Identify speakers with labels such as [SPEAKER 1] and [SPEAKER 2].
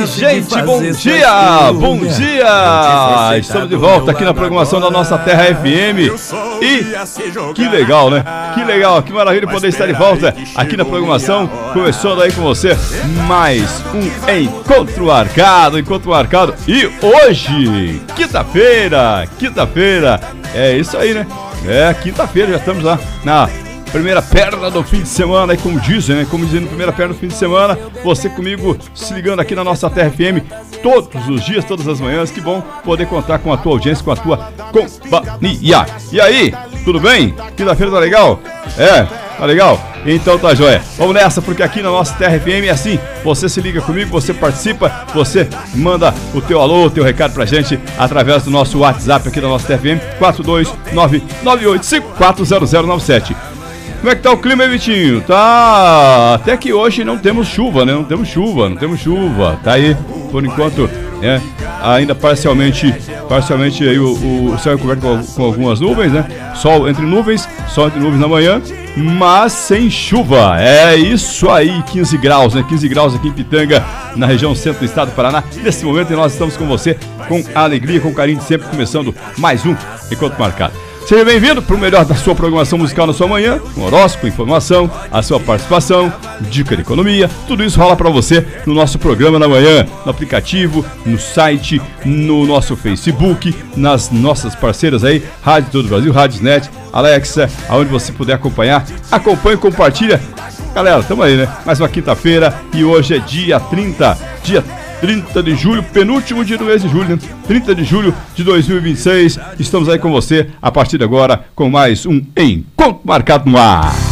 [SPEAKER 1] Gente, bom dia! Bom dia! Estamos de volta aqui na programação da nossa Terra FM. E que legal, né? Que legal, que maravilha poder estar de volta aqui na programação. Começando aí com você mais um Encontro Marcado. E hoje, quinta-feira, é isso aí, né? É, quinta-feira, já estamos lá na primeira perna do fim de semana, como dizem, né? Como dizem, primeira perna do fim de semana. Você comigo, se ligando aqui na nossa Terra FM todos os dias, todas as manhãs. Que bom poder contar com a tua audiência, com a tua companhia. E aí, tudo bem? Quinta-feira tá legal? É, tá legal? Então tá joia. Vamos nessa, porque aqui na nossa Terra FM é assim. Você se liga comigo, você participa, você manda o teu alô, o teu recado pra gente através do nosso WhatsApp aqui da nossa Terra FM, 429-985-40097. Como é que tá o clima aí, Vitinho? Tá... Até que hoje não temos chuva, né? Não temos chuva. Tá aí, por enquanto, né? Ainda parcialmente aí o céu é coberto com algumas nuvens, né? Sol entre nuvens na manhã, mas sem chuva. É isso aí, 15 graus, né? 15 graus aqui em Pitanga, na região centro do estado do Paraná. Nesse momento nós estamos com você, com alegria, com carinho de sempre, começando mais um Encontro Marcado. Seja bem-vindo para o melhor da sua programação musical na sua manhã, com horóscopo, informação, a sua participação, dica de economia, tudo isso rola para você no nosso programa na manhã, no aplicativo, no site, no nosso Facebook, nas nossas parceiras aí, Rádio Todo Brasil, Rádiosnet, Alexa, aonde você puder acompanhar, acompanhe e compartilha. Galera, tamo aí, né? Mais uma quinta-feira e hoje é dia 30 de julho, penúltimo dia do mês de julho, né? 30 de julho de 2026. Estamos aí com você a partir de agora com mais um Encontro Marcado no ar.